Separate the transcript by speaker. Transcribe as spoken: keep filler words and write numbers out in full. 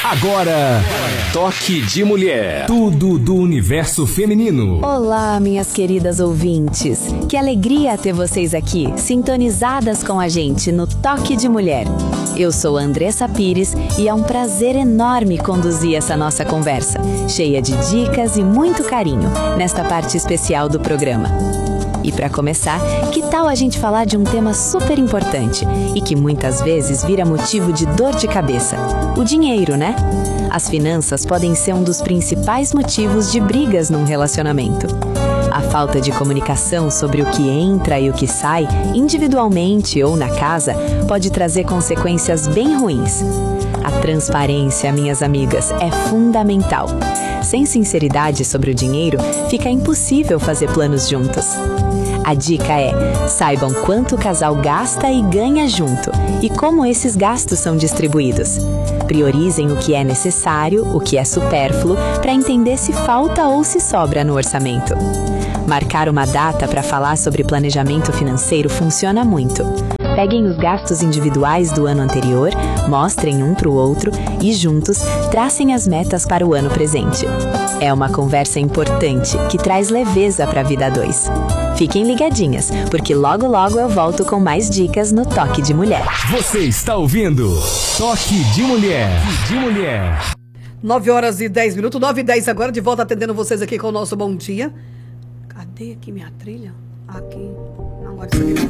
Speaker 1: Agora, Toque de Mulher. Tudo do universo feminino.
Speaker 2: Olá, minhas queridas ouvintes. Que alegria ter vocês aqui, sintonizadas com a gente no Toque de Mulher. Eu sou Andressa Pires e é um prazer enorme conduzir essa nossa conversa, cheia de dicas e muito carinho, nesta parte especial do programa. E para começar, que tal a gente falar de um tema super importante e que muitas vezes vira motivo de dor de cabeça? O dinheiro, né? As finanças podem ser um dos principais motivos de brigas num relacionamento. A falta de comunicação sobre o que entra e o que sai, individualmente ou na casa, pode trazer consequências bem ruins. A transparência, minhas amigas, é fundamental. Sem sinceridade sobre o dinheiro, fica impossível fazer planos juntos. A dica é: saibam quanto o casal gasta e ganha junto e como esses gastos são distribuídos. Priorizem o que é necessário, o que é supérfluo, para entender se falta ou se sobra no orçamento. Marcar uma data para falar sobre planejamento financeiro funciona muito. Peguem os gastos individuais do ano anterior, mostrem um para o outro e juntos tracem as metas para o ano presente. É uma conversa importante que traz leveza para a vida a dois. Fiquem ligadinhas, porque logo logo eu volto com mais dicas no Toque de Mulher.
Speaker 1: Você está ouvindo Toque de Mulher. De Mulher.
Speaker 3: nove horas e dez minutos, nove e dez agora, de volta atendendo vocês aqui com o nosso Bom Dia. Cadê aqui minha trilha? Aqui. Agora isso aqui.